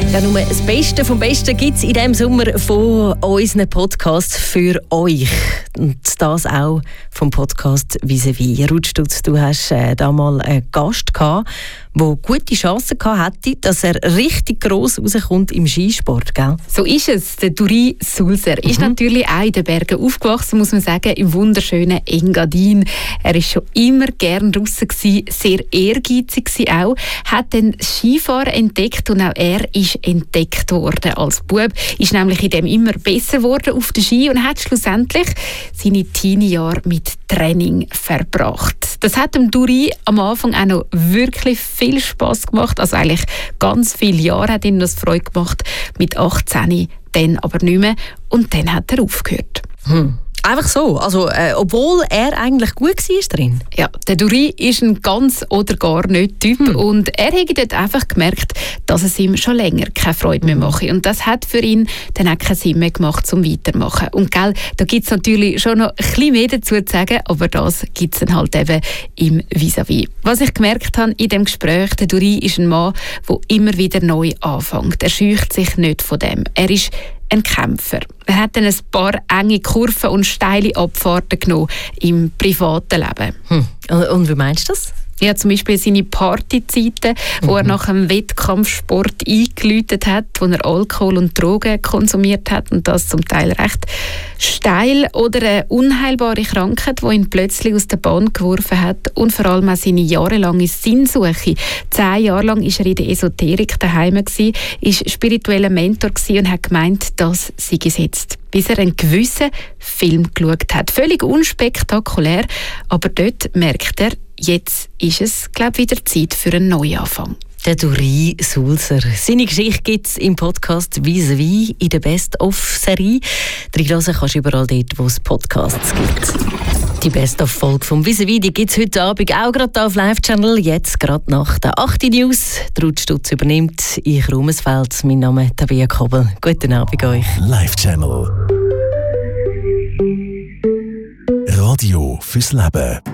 Ja, nur das Beste vom Besten gibt es in diesem Sommer von unseren Podcasts für euch. Und das auch vom Podcast «Vis-à-vis». Ruth Stutz, du hast da mal einen Gast gehabt, der gute Chancen hatte, dass er richtig gross rauskommt im Skisport, gell? So ist es. Der Duri Sulzer ist natürlich auch in den Bergen aufgewachsen, muss man sagen, im wunderschönen Engadin. Er war schon immer gern draussen gewesen, sehr ehrgeizig auch, hat dann Skifahren entdeckt und auch er ist entdeckt worden als Bub, ist nämlich in dem immer besser geworden auf den Ski und hat schlussendlich seine Teenie-Jahre mit Training verbracht. Das hat dem Duri am Anfang auch noch wirklich viel Spass gemacht, also eigentlich ganz viele Jahre hat ihm das Freude gemacht, mit 18 dann aber nicht mehr und dann hat er aufgehört. Einfach so, also obwohl er eigentlich gut war drin. Ja, der Duri ist ein ganz oder gar nicht Typ und er hat dort einfach gemerkt, dass es ihm schon länger keine Freude mehr macht. Und das hat für ihn dann auch keinen Sinn mehr gemacht, zum Weitermachen. Und gell, da gibt es natürlich schon noch ein bisschen mehr dazu zu sagen, aber das gibt es dann halt eben im Vis-à-vis. Was ich gemerkt habe in dem Gespräch, der Duri ist ein Mann, der immer wieder neu anfängt. Er scheucht sich nicht von dem. Er ist ein Kämpfer. Er hat dann ein paar enge Kurven und steile Abfahrten genommen im privaten Leben. Und wie meinst du das? Ja, zum Beispiel seine Partyzeiten, wo er nach einem Wettkampfsport eingeläutet hat, wo er Alkohol und Drogen konsumiert hat und das zum Teil recht steil. Oder eine unheilbare Krankheit, die ihn plötzlich aus der Bahn geworfen hat und vor allem auch seine jahrelange Sinnsuche. 10 Jahre lang war er in der Esoterik daheim, war spiritueller Mentor und hat gemeint, das sei es jetzt. Bis er einen gewissen Film geschaut hat. Völlig unspektakulär, aber dort merkt er, jetzt ist es, glaube ich, wieder Zeit für einen Neuanfang. Der Duri Sulzer. Seine Geschichte gibt es im Podcast «Vis-à-vis» in der Best-of-Serie. Reinhören kannst du überall dort, wo es Podcasts gibt. Die Best-of-Folge vom «Vis-à-vis» gibt es heute Abend auch gerade auf Live-Channel. Jetzt gerade nach der 8. News. Ruth Stutz übernimmt. Ich Ruhmesfeld. Mein Name ist Tabea Kobel. Guten Abend euch. Live-Channel. Radio fürs Leben.